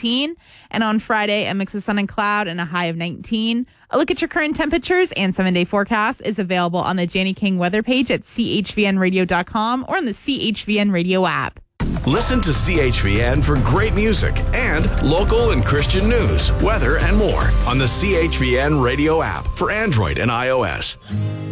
18. And on Friday, a mix of sun and cloud and a high of 19. A look at your current temperatures and 7-day forecast is available on the Janie King weather page at chvnradio.com or on the CHVN radio app. Listen to CHVN for great music and local and Christian news, weather, and more on the CHVN radio app for Android and iOS.